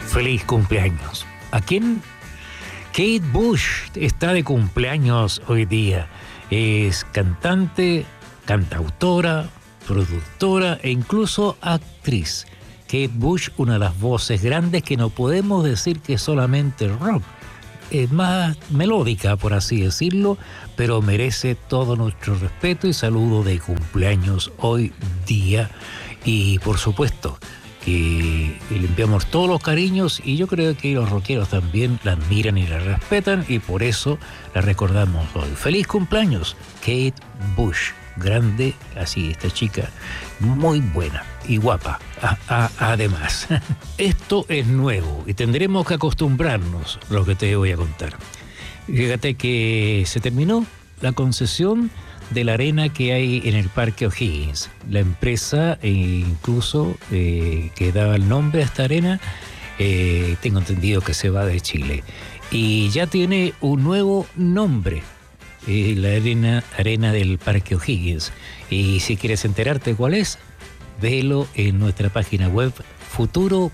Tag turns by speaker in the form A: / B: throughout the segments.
A: Feliz cumpleaños. ¿A quién? Kate Bush está de cumpleaños hoy día. Es cantante, cantautora, productora e incluso actriz. Kate Bush, una de las voces grandes que no podemos decir que es solamente rock. Es más melódica, por así decirlo, pero merece todo nuestro respeto y saludo de cumpleaños hoy día. Y por supuesto que le enviamos todos los cariños, y yo creo que los rockeros también la admiran y la respetan, y por eso la recordamos hoy. ¡Feliz cumpleaños, Kate Bush! Grande, así, esta chica, muy buena y guapa, además. Esto es nuevo y tendremos que acostumbrarnos a lo que te voy a contar. Fíjate que se terminó la concesión de la arena que hay en el Parque O'Higgins. La empresa incluso que daba el nombre a esta arena, tengo entendido que se va de Chile. Y ya tiene un nuevo nombre, la arena del Parque O'Higgins. Y si quieres enterarte cuál es, velo en nuestra página web futuro.cl.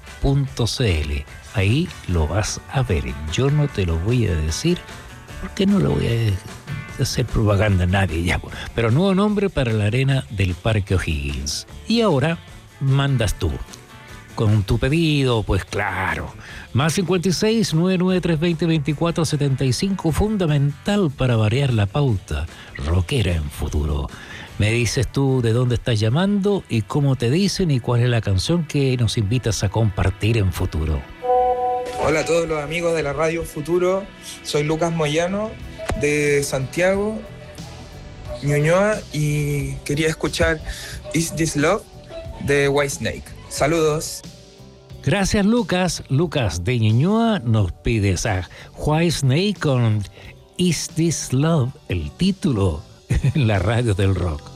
A: Ahí lo vas a ver. Yo no te lo voy a decir porque no lo voy a hacer propaganda a nadie ya. Pero nuevo nombre para la arena del Parque O'Higgins. Y ahora mandas tú con tu pedido, pues claro. Más 56 99320 2475, fundamental para variar la pauta rockera en Futuro. Me dices tú de dónde estás llamando y cómo te dicen y cuál es la canción que nos invitas a compartir en Futuro.
B: Hola a todos los amigos de la Radio Futuro, soy Lucas Moyano de Santiago, Ñuñoa, y quería escuchar Is This Love de Whitesnake. Saludos.
A: Gracias, Lucas. Lucas de Ñuñoa nos pides a Whitesnake con Is This Love, el título en la radio del rock.